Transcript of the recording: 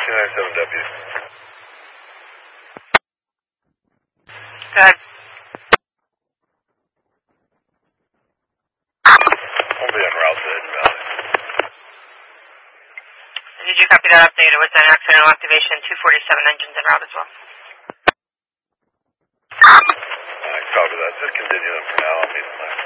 297W. Good. We'll be en route to Hidden Valley. Did you copy that update? It was an accidental activation, 247 engines en route as well. I copy that. Just continue them for now. I'll meet them later.